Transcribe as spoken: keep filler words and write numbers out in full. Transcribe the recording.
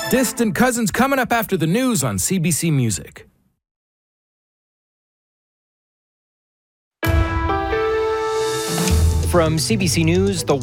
Distant Cousins coming up after the news on C B C Music. From C B C News, the